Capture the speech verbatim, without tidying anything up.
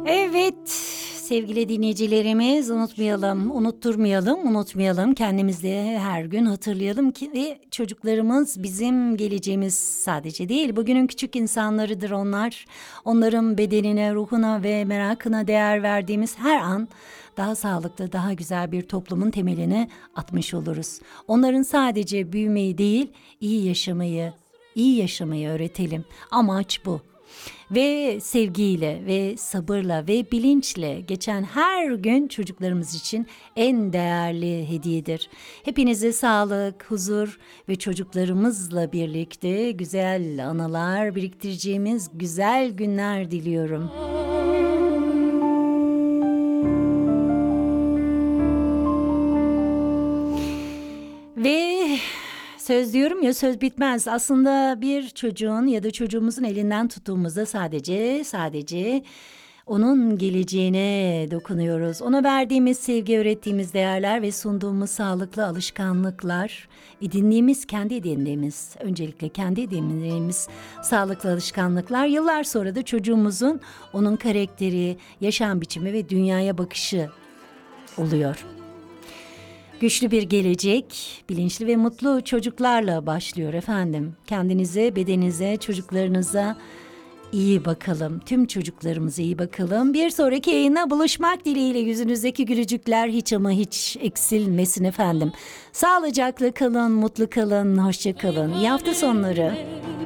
Evet, sevgili dinleyicilerimiz unutmayalım, unutturmayalım, unutmayalım. Kendimizde her gün hatırlayalım ki ve çocuklarımız bizim geleceğimiz sadece değil. Bugünün küçük insanlarıdır onlar. Onların bedenine, ruhuna ve merakına değer verdiğimiz her an daha sağlıklı, daha güzel bir toplumun temelini atmış oluruz. Onların sadece büyümeyi değil, iyi yaşamayı, iyi yaşamayı öğretelim. Amaç bu. Ve sevgiyle ve sabırla ve bilinçle geçen her gün çocuklarımız için en değerli hediyedir. Hepinize sağlık, huzur ve çocuklarımızla birlikte güzel anılar biriktireceğimiz güzel günler diliyorum. Ve söz diyorum ya, söz bitmez. Aslında bir çocuğun ya da çocuğumuzun elinden tuttuğumuzda sadece sadece onun geleceğine dokunuyoruz. Ona verdiğimiz sevgi, öğrettiğimiz değerler ve sunduğumuz sağlıklı alışkanlıklar, edindiğimiz, kendi edindiğimiz, öncelikle kendi edindiğimiz sağlıklı alışkanlıklar yıllar sonra da çocuğumuzun onun karakteri, yaşam biçimi ve dünyaya bakışı oluyor. Güçlü bir gelecek, bilinçli ve mutlu çocuklarla başlıyor efendim. Kendinize, bedeninize, çocuklarınıza iyi bakalım. Tüm çocuklarımıza iyi bakalım. Bir sonraki yayına buluşmak dileğiyle yüzünüzdeki gülücükler hiç ama hiç eksilmesin efendim. Sağlıcakla kalın, mutlu kalın, hoşça kalın. İyi hafta sonları.